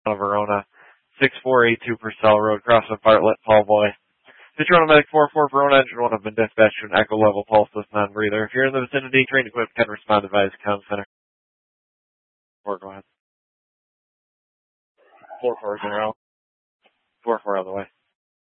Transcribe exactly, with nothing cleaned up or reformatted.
Verona, six four eight two Purcell Road, Crossing Bartlett, Paul Boy. Detroit Medic four four Verona, engine one have been dispatched to an echo level pulse list non-breather. If you're in the vicinity, train equipped can respond to advise comm center. Four, go ahead. Four four zero. Four four other way.